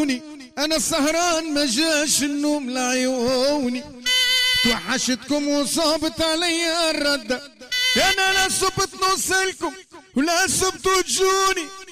رجعوني، انا سهران ما جاش النوم لعيوني، توحشتكم وصابت علي الردة، انا لا سبت نوصلكم ولا سبتوا تجوني،